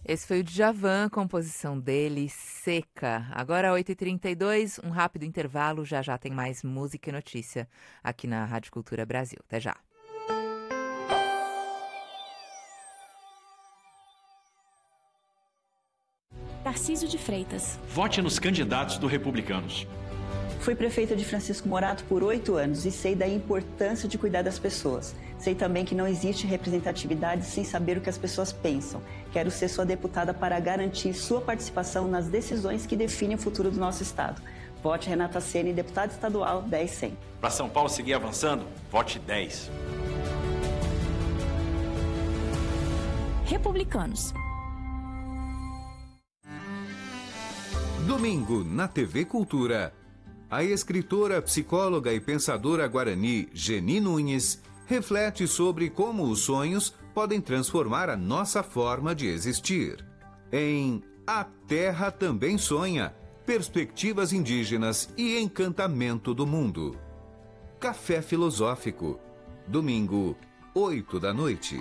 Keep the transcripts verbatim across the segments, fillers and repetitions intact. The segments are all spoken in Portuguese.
Esse foi o Djavan, composição dele, Seca. Agora, oito e trinta e dois, um rápido intervalo, já já tem mais música e notícia aqui na Rádio Cultura Brasil. Até já. Tarcísio de Freitas. Vote nos candidatos do Republicanos. Fui prefeita de Francisco Morato por oito anos e sei da importância de cuidar das pessoas. Sei também que não existe representatividade sem saber o que as pessoas pensam. Quero ser sua deputada para garantir sua participação nas decisões que definem o futuro do nosso estado. Vote Renata Ceni, deputada estadual dez cem. Para São Paulo seguir avançando, vote dez. Republicanos. Domingo, na T V Cultura, a escritora, psicóloga e pensadora guarani Geni Nunes reflete sobre como os sonhos podem transformar a nossa forma de existir. Em A Terra Também Sonha, Perspectivas Indígenas e Encantamento do Mundo. Café Filosófico, domingo, oito da noite.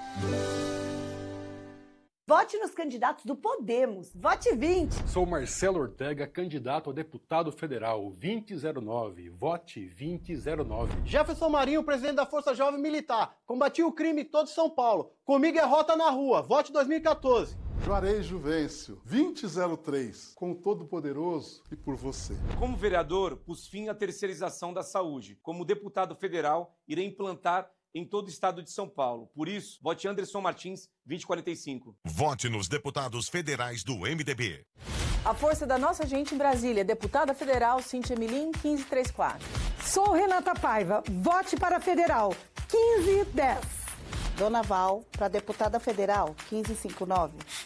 Vote nos candidatos do Podemos. Vote vinte. Sou Marcelo Ortega, candidato a deputado federal. vinte zero nove. Vote vinte zero nove. Jefferson Marinho, presidente da Força Jovem Militar. Combati o crime em todo São Paulo. Comigo é rota na rua. Vote dois mil e quatorze. Juarez Juvencio, vinte zero três. Com o Todo-Poderoso e por você. Como vereador, pus fim à terceirização da saúde. Como deputado federal, irei implantar em todo o estado de São Paulo. Por isso, vote Anderson Martins, vinte quarenta e cinco. Vote nos deputados federais do M D B. A força da nossa gente em Brasília, deputada federal Cíntia Milim, quinze trinta e quatro. Sou Renata Paiva, vote para federal, quinze dez. Dona Val, para deputada federal, quinze cinquenta e nove.